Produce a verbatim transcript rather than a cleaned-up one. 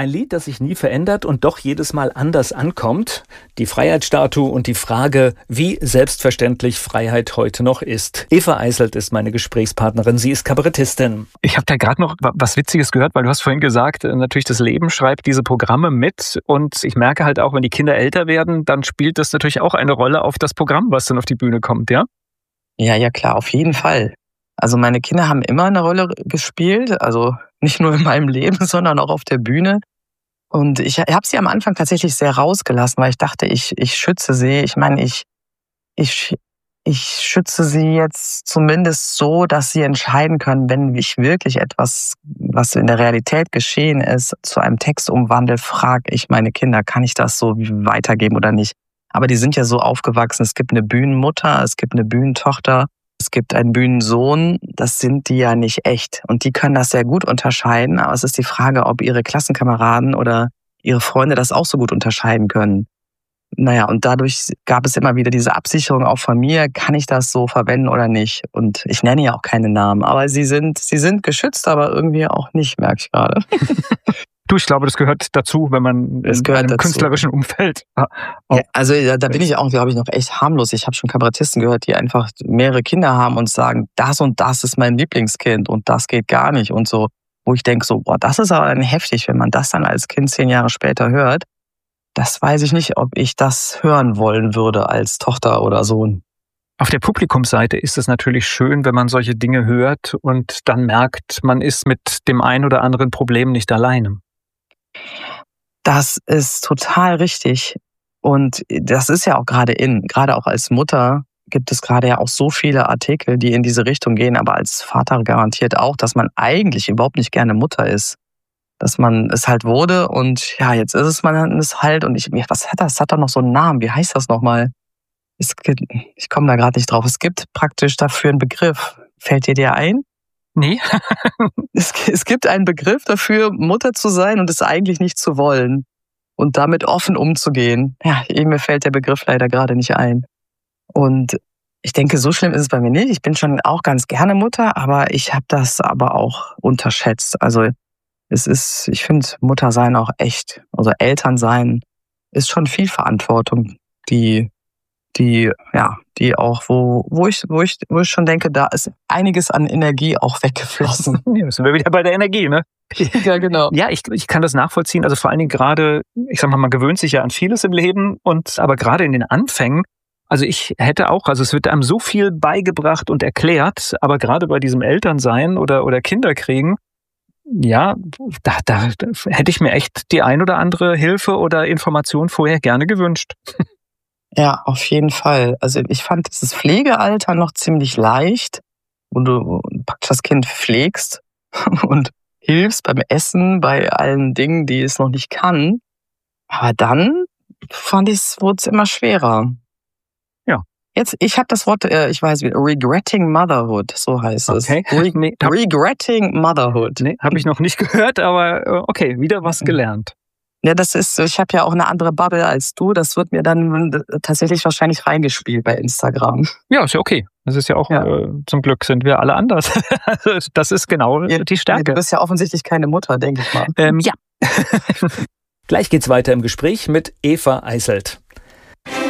Ein Lied, das sich nie verändert und doch jedes Mal anders ankommt. Die Freiheitsstatue und die Frage, wie selbstverständlich Freiheit heute noch ist. Eva Eiselt ist meine Gesprächspartnerin. Sie ist Kabarettistin. Ich habe da gerade noch was Witziges gehört, weil du hast vorhin gesagt, natürlich das Leben schreibt diese Programme mit. Und ich merke halt auch, wenn die Kinder älter werden, dann spielt das natürlich auch eine Rolle auf das Programm, was dann auf die Bühne kommt, ja? Ja, ja klar, auf jeden Fall. Also meine Kinder haben immer eine Rolle gespielt, also nicht nur in meinem Leben, sondern auch auf der Bühne. Und ich habe sie am Anfang tatsächlich sehr rausgelassen, weil ich dachte, ich, ich schütze sie. Ich meine, ich, ich, ich schütze sie jetzt zumindest so, dass sie entscheiden können, wenn ich wirklich etwas, was in der Realität geschehen ist, zu einem Text umwandle, frage ich meine Kinder, kann ich das so weitergeben oder nicht? Aber die sind ja so aufgewachsen, es gibt eine Bühnenmutter, es gibt eine Bühnentochter. Es gibt einen Bühnensohn, das sind die ja nicht echt. Und die können das sehr gut unterscheiden, aber es ist die Frage, ob ihre Klassenkameraden oder ihre Freunde das auch so gut unterscheiden können. Naja, und dadurch gab es immer wieder diese Absicherung auch von mir, kann ich das so verwenden oder nicht? Und ich nenne ja auch keine Namen, aber sie sind, sie sind geschützt, aber irgendwie auch nicht, merke ich gerade. Du, ich glaube, das gehört dazu, wenn man das in einem dazu. künstlerischen Umfeld... Ja, also da bin ich auch, glaube ich, noch echt harmlos. Ich habe schon Kabarettisten gehört, die einfach mehrere Kinder haben und sagen, das und das ist mein Lieblingskind und das geht gar nicht und so. Wo ich denke so, boah, das ist aber dann heftig, wenn man das dann als Kind zehn Jahre später hört. Das weiß ich nicht, ob ich das hören wollen würde als Tochter oder Sohn. Auf der Publikumsseite ist es natürlich schön, wenn man solche Dinge hört und dann merkt, man ist mit dem ein oder anderen Problem nicht alleine. Das ist total richtig. Und das ist ja auch gerade in, gerade auch als Mutter gibt es gerade ja auch so viele Artikel, die in diese Richtung gehen, aber als Vater garantiert auch, dass man eigentlich überhaupt nicht gerne Mutter ist. Dass man es halt wurde und ja, jetzt ist es man es halt und ich, was hat das? Das hat doch noch so einen Namen. Wie heißt das nochmal? Es gibt, ich komme da gerade nicht drauf. Es gibt praktisch dafür einen Begriff. Fällt dir der ein? Nee. es, es gibt einen Begriff dafür, Mutter zu sein und es eigentlich nicht zu wollen. Und damit offen umzugehen. Ja, mir fällt der Begriff leider gerade nicht ein. Und ich denke, so schlimm ist es bei mir nicht. Ich bin schon auch ganz gerne Mutter, aber ich habe das aber auch unterschätzt. Also es ist, ich finde Mutter sein auch echt, also Eltern sein ist schon viel Verantwortung, die die ja, die auch, wo, wo ich, wo ich, wo ich schon denke, da ist einiges an Energie auch weggeflossen. Ja, sind wir wieder bei der Energie, ne? Ja, genau. Ja, ich, ich kann das nachvollziehen. Also vor allen Dingen gerade, ich sag mal, man gewöhnt sich ja an vieles im Leben und aber gerade in den Anfängen, also ich hätte auch, also es wird einem so viel beigebracht und erklärt, aber gerade bei diesem Elternsein oder, oder Kinderkriegen, ja, da, da, da hätte ich mir echt die ein oder andere Hilfe oder Information vorher gerne gewünscht. Ja, auf jeden Fall. Also ich fand dieses Pflegealter noch ziemlich leicht, wo du praktisch das Kind pflegst und hilfst beim Essen, bei allen Dingen, die es noch nicht kann. Aber dann fand ich es, wurde es immer schwerer. Ja. Jetzt, ich habe das Wort, äh, ich weiß wie, regretting motherhood, so heißt es. Okay. Re- nee, hab, regretting motherhood. Nee, habe ich noch nicht gehört, aber okay, wieder was gelernt. Ja, das ist, ich habe ja auch eine andere Bubble als du. Das wird mir dann tatsächlich wahrscheinlich reingespielt bei Instagram. Ja, ist ja okay. Das ist ja auch, ja. Äh, zum Glück sind wir alle anders. Also das ist genau ja, die Stärke. Du bist ja offensichtlich keine Mutter, denke ich mal. Ähm, ja. Gleich geht's weiter im Gespräch mit Eva Eiselt.